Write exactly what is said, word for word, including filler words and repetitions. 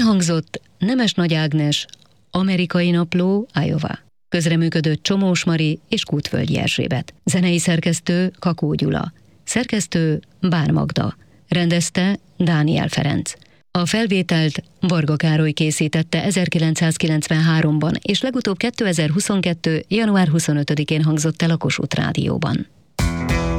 Elhangzott Nemes Nagy Ágnes, Amerikai Napló, Iowa. Közreműködött Csomós Mari és Kútvölgyi Erzsébet. Zenei szerkesztő Kakó Gyula. Szerkesztő Bár Magda. Rendezte Dániel Ferenc. A felvételt Varga Károly készítette ezerkilencszázkilencvenháromban, és legutóbb kétezer-huszonkettő. január huszonötödikén hangzott el a Kossuth Rádióban.